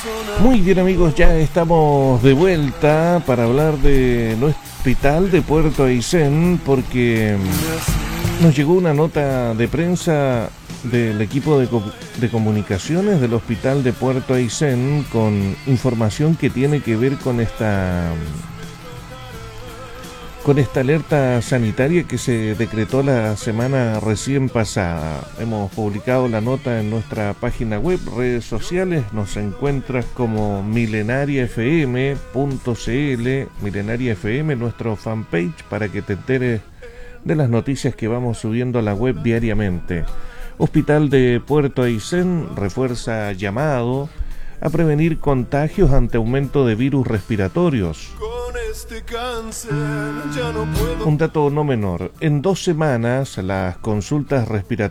Muy bien, amigos, ya estamos de vuelta para hablar de nuestro hospital de Puerto Aysén, porque nos llegó una nota de prensa del equipo de comunicaciones del hospital de Puerto Aysén con información que tiene que ver con esta alerta sanitaria que se decretó la semana recién pasada. Hemos publicado la nota en nuestra página web, redes sociales, nos encuentras como milenariafm.cl, Milenaria FM, nuestro fanpage, para que te enteres de las noticias que vamos subiendo a la web diariamente. Hospital de Puerto Aysén refuerza llamado a prevenir contagios ante aumento de virus respiratorios. Un dato no menor: en 2 semanas las consultas respiratorias